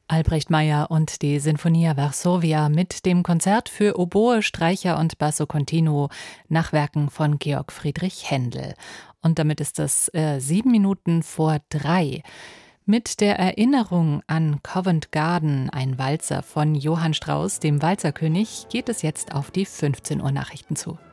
Albrecht Meyer und die Sinfonia Varsovia mit dem Konzert für Oboe, Streicher und Basso Continuo nach Werken von Georg Friedrich Händel. Und damit ist es 7 Minuten vor 3. Mit der Erinnerung an Covent Garden, ein Walzer von Johann Strauss, dem Walzerkönig, geht es jetzt auf die 15 Uhr Nachrichten zu.